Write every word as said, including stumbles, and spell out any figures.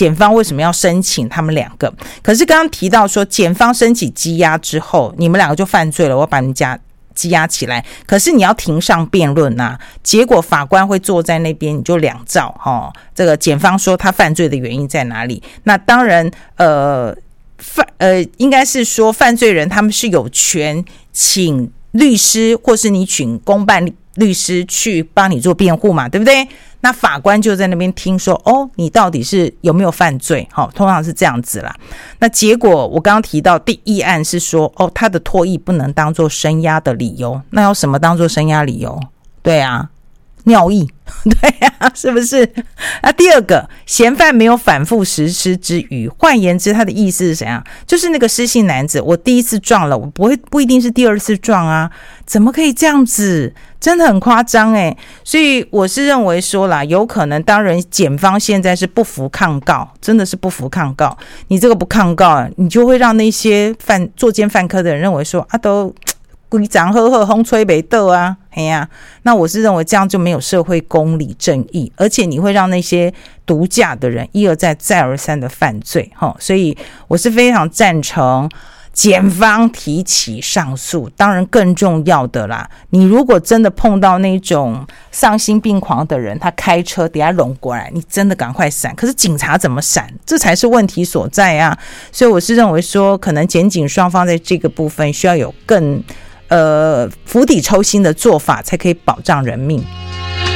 检方为什么要申请他们两个。可是刚刚提到说检方申请羁押之后，你们两个就犯罪了，我把你们家羁押起来，可是你要庭上辩论啊，结果法官会坐在那边，你就两造、哦、这个检方说他犯罪的原因在哪里，那当然呃犯呃应该是说犯罪人他们是有权请律师或是你请公办律师去帮你做辩护嘛，对不对？那法官就在那边听说，哦，你到底是有没有犯罪、哦、通常是这样子啦。那结果我刚刚提到第一案是说，哦，他的脱役不能当作声押的理由，那要什么当作声押理由？对啊，尿意，对啊，是不是？那第二个，嫌犯没有反复实施之余，换言之，他的意思是怎样？就是那个失信男子，我第一次撞了，我不会不一定是第二次撞啊，怎么可以这样子？真的很夸张哎，所以我是认为说啦，有可能当然检方现在是不服抗告，真的是不服抗告。你这个不抗告，你就会让那些犯作奸犯科的人认为说啊，都规章好好风吹没得啊，嘿呀、啊，那我是认为这样就没有社会公理正义，而且你会让那些毒驾的人一而再再而三的犯罪，所以我是非常赞成检方提起上诉。当然更重要的啦，你如果真的碰到那种丧心病狂的人，他开车等下拢过来，你真的赶快闪，可是警察怎么闪？这才是问题所在啊。所以我是认为说，可能检警双方在这个部分需要有更呃釜底抽薪的做法，才可以保障人命。